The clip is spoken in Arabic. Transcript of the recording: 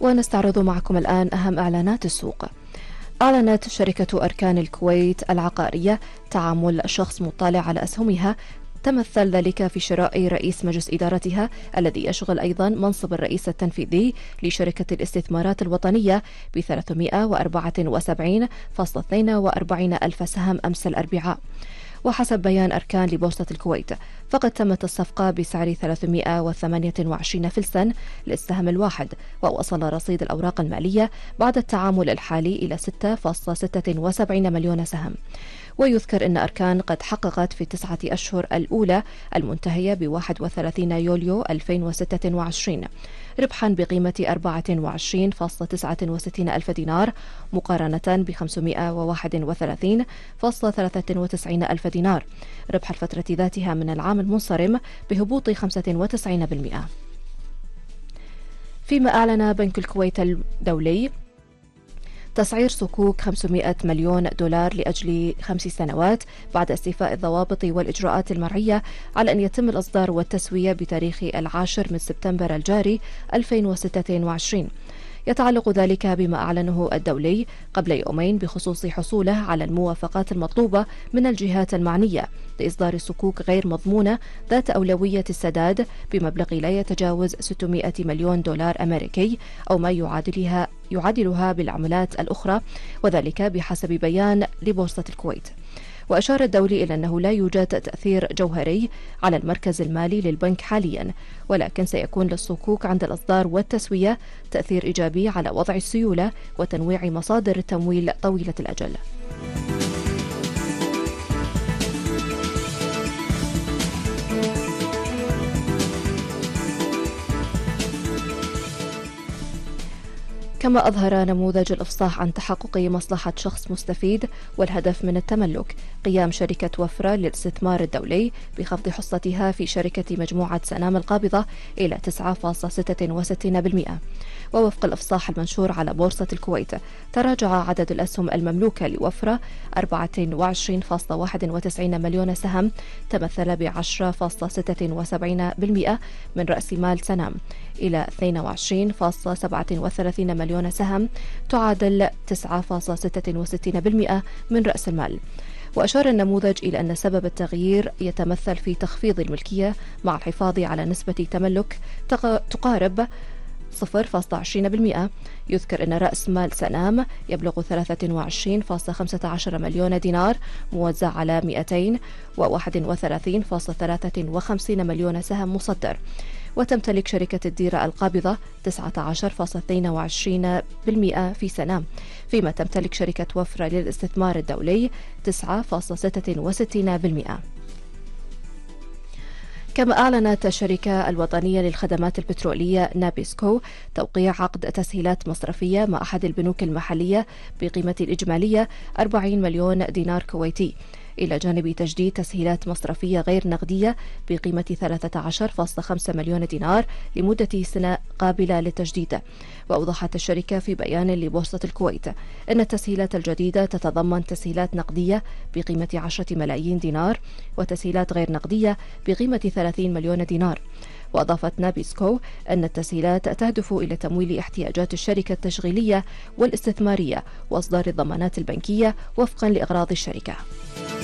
ونستعرض معكم الآن أهم إعلانات السوق. أعلنت شركة أركان الكويت العقارية تعامل شخص مطلع على أسهمها تمثل ذلك في شراء رئيس مجلس إدارتها الذي يشغل أيضا منصب الرئيس التنفيذي لشركة الاستثمارات الوطنية ب 374.42 ألف سهم أمس الأربعاء. وحسب بيان أركان لبورصة الكويت فقد تمت الصفقة بسعر 328 فلسا للسهم الواحد، ووصل رصيد الأوراق المالية بعد التعامل الحالي إلى 6.76 مليون سهم. ويذكر أن أركان قد حققت في 9 أشهر الأولى المنتهية ب 31 يوليو 2026 ربحا بقيمة 24.69 ألف دينار مقارنة ب 531.93 ألف دينار ربح الفترة ذاتها من العام المنصرم بهبوط 95%. فيما أعلن بنك الكويت الدولي تسعير صكوك 500 مليون دولار لأجل 5 سنوات بعد استيفاء الضوابط والإجراءات المرعية على أن يتم الإصدار والتسوية بتاريخ 10 سبتمبر الجاري 2026. يتعلق ذلك بما أعلنه الدولي قبل يومين بخصوص حصوله على الموافقات المطلوبة من الجهات المعنية لإصدار صكوك غير مضمونة ذات أولوية السداد بمبلغ لا يتجاوز 600 مليون دولار أمريكي أو ما يعادلها بالعملات الأخرى، وذلك بحسب بيان لبورصة الكويت. وأشار الدولي إلى أنه لا يوجد تأثير جوهري على المركز المالي للبنك حاليا، ولكن سيكون للصكوك عند الإصدار والتسوية تأثير إيجابي على وضع السيولة وتنويع مصادر التمويل طويلة الأجل. كما أظهر نموذج الإفصاح عن تحقق مصلحة شخص مستفيد والهدف من التملك قيام شركة وفرة للاستثمار الدولي بخفض حصتها في شركة مجموعة سنام القابضة إلى 9.66%. ووفق الإفصاح المنشور على بورصة الكويت تراجع عدد الأسهم المملوكة لوفرة 24.91 مليون سهم تمثل ب 10.76% من رأس مال سنام إلى 22.37 مليون سهم تعادل 9.66% من رأس المال. وأشار النموذج إلى أن سبب التغيير يتمثل في تخفيض الملكية مع الحفاظ على نسبة تملك تقارب 0.20%. يذكر أن رأس مال سنام يبلغ 23.15 مليون دينار موزع على 231.53 مليون سهم مصدر، وتمتلك شركة الديرة القابضة 19.22% في سنام، فيما تمتلك شركة وفرة للاستثمار الدولي 9.66%. كما أعلنت الشركة الوطنية للخدمات البترولية نابيسكو توقيع عقد تسهيلات مصرفية مع أحد البنوك المحلية بقيمة الإجمالية 40 مليون دينار كويتي، إلى جانب تجديد تسهيلات مصرفية غير نقدية بقيمة 13.5 مليون دينار لمدة سنة قابلة للتجديد. وأوضحت الشركة في بيان لبورصة الكويت أن التسهيلات الجديدة تتضمن تسهيلات نقدية بقيمة 10 ملايين دينار وتسهيلات غير نقدية بقيمة 30 مليون دينار. وأضافت نابيسكو أن التسهيلات تهدف إلى تمويل احتياجات الشركة التشغيلية والاستثمارية وإصدار الضمانات البنكية وفقا لأغراض الشركة.